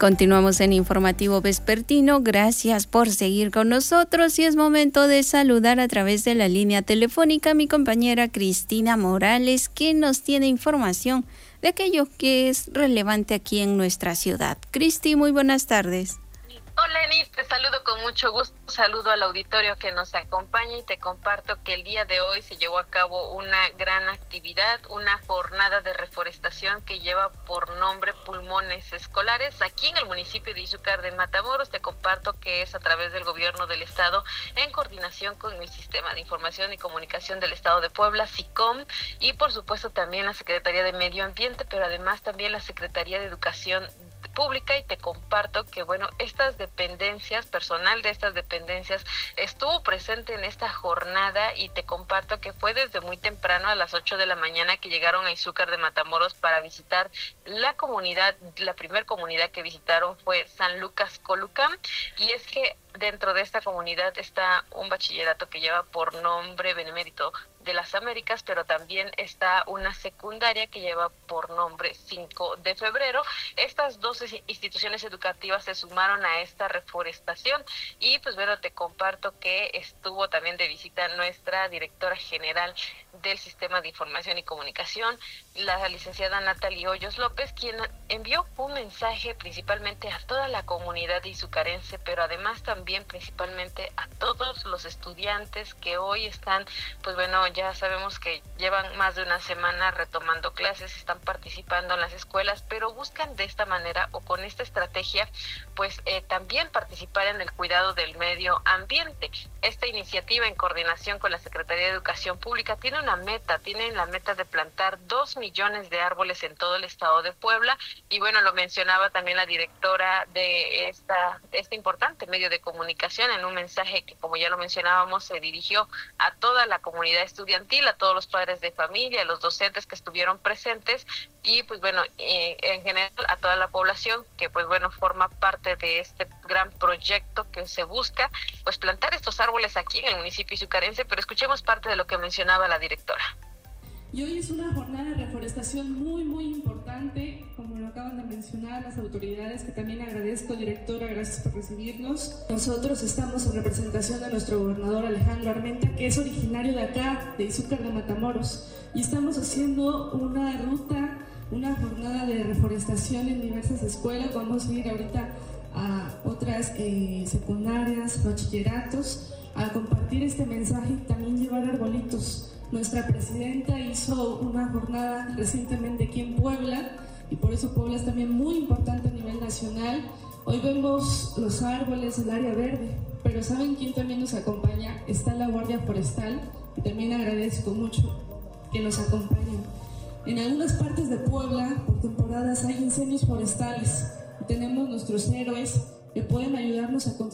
Continuamos en Informativo Vespertino. Gracias por seguir con nosotros y es momento de saludar a través de la línea telefónica a mi compañera Cristina Morales, que nos tiene información de aquello que es relevante aquí en nuestra ciudad. Cristi, muy buenas tardes. Hola Enid, te saludo con mucho gusto, saludo al auditorio que nos acompaña y te comparto que el día de hoy se llevó a cabo una gran actividad, una jornada de reforestación que lleva por nombre Pulmones Escolares aquí en el municipio de Izúcar de Matamoros. Te comparto que es a través del gobierno del estado en coordinación con el Sistema de Información y Comunicación del Estado de Puebla, SICOM, y por supuesto también la Secretaría de Medio Ambiente, pero además también la Secretaría de Educación Pública. Y te comparto que estas dependencias, personal de estas dependencias estuvo presente en esta jornada, y te comparto que fue desde muy temprano, a las 8 de la mañana, que llegaron a Izúcar de Matamoros para visitar la comunidad. La primera comunidad que visitaron fue San Lucas Colucam, y es que dentro de esta comunidad está un bachillerato que lleva por nombre Benemérito de las Américas, pero también está una secundaria que lleva por nombre 5 de febrero. Estas dos instituciones educativas se sumaron a esta reforestación, y te comparto que estuvo también de visita nuestra directora general del Sistema de Información y Comunicación, la licenciada Natalie Hoyos López, quien envió un mensaje principalmente a toda la comunidad izucarense, pero además también principalmente a todos los estudiantes que hoy están, ya sabemos que llevan más de una semana retomando clases, están participando en las escuelas, pero buscan de esta manera o con esta estrategia, también participar en el cuidado del medio ambiente. Esta iniciativa, en coordinación con la Secretaría de Educación Pública, tienen la meta de plantar 2 millones de árboles en todo el estado de Puebla, y lo mencionaba también la directora de este importante medio de comunicación en un mensaje que, como ya lo mencionábamos, se dirigió a toda la comunidad estudiantil, a todos los padres de familia, a los docentes que estuvieron presentes, y en general a toda la población que forma parte de este gran proyecto que se busca plantar estos árboles aquí en el municipio izucarense. Pero escuchemos parte de lo que mencionaba la directora. Y hoy es una jornada de reforestación muy, muy importante, como lo acaban de mencionar las autoridades, que también agradezco, directora, gracias por recibirnos. Nosotros estamos en representación de nuestro gobernador Alejandro Armenta, que es originario de acá, de Izúcar de Matamoros, y estamos haciendo una ruta, una jornada de reforestación en diversas escuelas. Vamos a ir ahorita a otras secundarias, bachilleratos, a compartir este mensaje y también llevar arbolitos. Nuestra presidenta hizo una jornada recientemente aquí en Puebla, y por eso Puebla es también muy importante a nivel nacional. Hoy vemos los árboles, el área verde, pero ¿saben quién también nos acompaña? Está la Guardia Forestal, y también agradezco mucho que nos acompañen. En algunas partes de Puebla, por temporadas, hay incendios forestales, y tenemos nuestros héroes que pueden ayudarnos a controlar